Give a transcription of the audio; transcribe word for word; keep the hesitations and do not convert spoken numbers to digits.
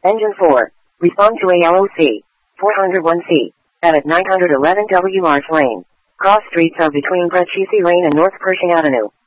Engine four. Respond to A L O C. four oh one C. At nine eleven W Marsh Lane. Cross streets are between Brecciesi Lane and North Pershing Avenue.